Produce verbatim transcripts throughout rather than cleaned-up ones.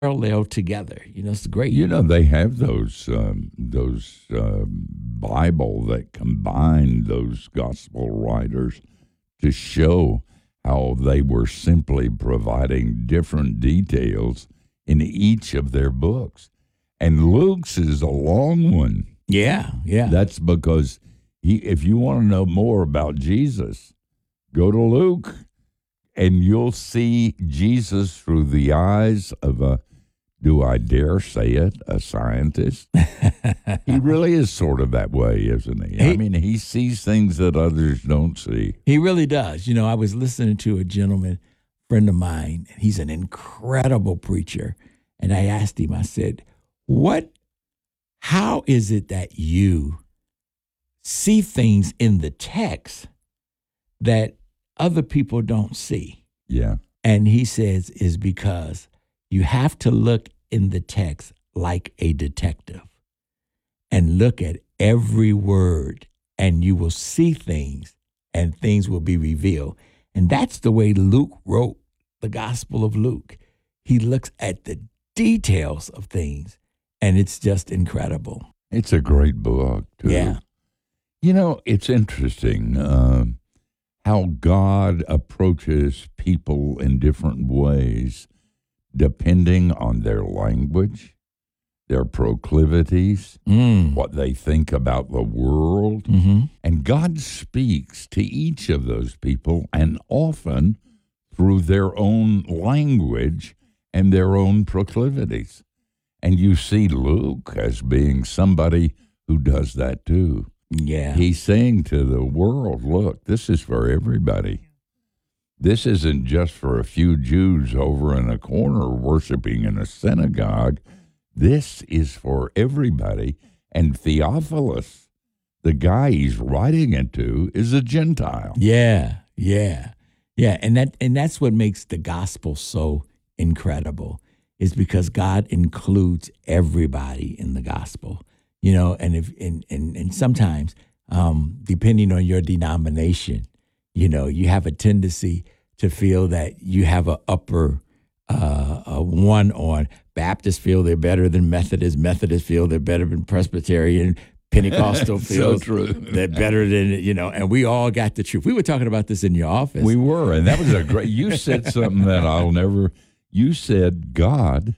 parallel together. You know, it's great. You know, they have those um, those uh, Bible that combine those gospel writers to show how they were simply providing different details in each of their books. And Luke's is a long one. Yeah, yeah. That's because he, if you want to know more about Jesus, go to Luke, and you'll see Jesus through the eyes of a, do I dare say it, a scientist. He really is sort of that way, isn't he? he? I mean, he sees things that others don't see. He really does. You know, I was listening to a gentleman, friend of mine, and he's an incredible preacher. And I asked him, I said, what, how is it that you see things in the text that other people don't see? Yeah. And he says, is because you have to look in the text like a detective and look at every word, and you will see things and things will be revealed. And that's the way Luke wrote the Gospel of Luke. He looks at the details of things, and it's just incredible. It's a great book, too. Yeah. You know, it's interesting uh, how God approaches people in different ways depending on their language, their proclivities, Mm. what they think about the world. Mm-hmm. And God speaks to each of those people, and often through their own language and their own proclivities. And you see Luke as being somebody who does that too. Yeah. He's saying to the world, look, this is for everybody. This isn't just for a few Jews over in a corner worshiping in a synagogue. This is for everybody. And Theophilus, the guy he's writing it to, is a Gentile. Yeah, yeah, yeah, and that and that's what makes the gospel so incredible, is because God includes everybody in the gospel. You know, and if and and, and sometimes, um, depending on your denomination, you know, you have a tendency to feel that you have a upper uh, a one on. Baptists feel they're better than Methodists. Methodists feel they're better than Presbyterian. Pentecostal feels so they're better than, you know, and we all got the truth. We were talking about this in your office. We were, and that was a great, you said something that I'll never, you said God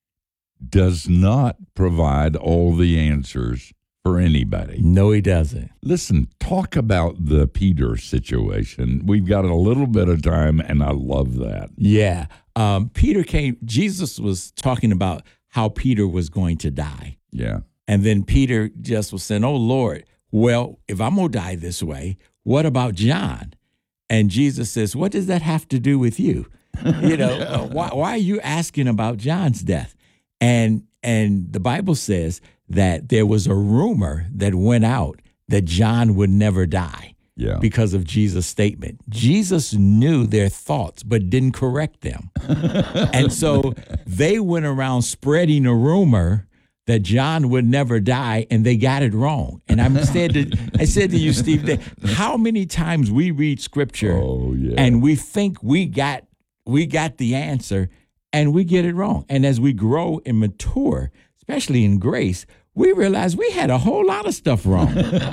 does not provide all the answers for anybody. No, he doesn't. Listen, talk about the Peter situation. We've got a little bit of time, and I love that. Yeah. Um, Peter came, Jesus was talking about how Peter was going to die. Yeah. And then Peter just was saying, oh, Lord, well, if I'm going to die this way, what about John? And Jesus says, what does that have to do with you? You know, uh, why, why are you asking about John's death? And and the Bible says that there was a rumor that went out that John would never die. Yeah. Because of Jesus' statement. Jesus knew their thoughts, but didn't correct them. And so they went around spreading a rumor that John would never die, and they got it wrong. And I said to, I said to you, Steve, that how many times we read Scripture oh, yeah. and we think we got we got the answer, and we get it wrong. And as we grow and mature, especially in grace, we realize we had a whole lot of stuff wrong.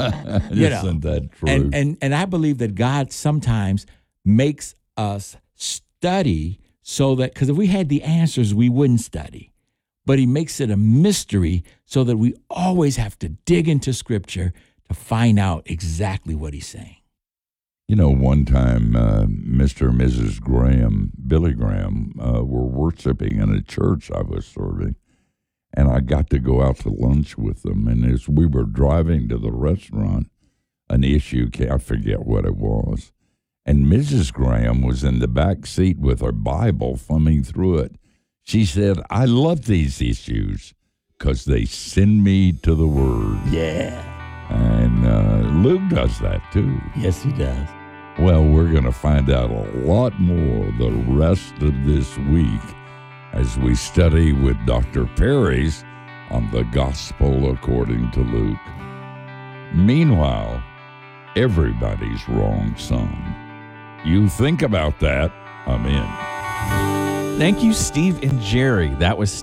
You know? Isn't that true? And, and and I believe that God sometimes makes us study so that, because if we had the answers, we wouldn't study. But he makes it a mystery so that we always have to dig into Scripture to find out exactly what he's saying. You know, one time, uh, Mister and Missus Graham, Billy Graham, uh, were worshiping in a church I was serving, and I got to go out to lunch with them. And as we were driving to the restaurant, an issue came, I forget what it was, and Missus Graham was in the back seat with her Bible, thumbing through it. She said, I love these issues because they send me to the Word. Yeah. And uh, Luke does that too. Yes, he does. Well, we're going to find out a lot more the rest of this week as we study with Doctor Perry's on the Gospel according to Luke. Meanwhile, everybody's wrong some. You think about that, I'm in. Thank you, Steve and Jerry. That was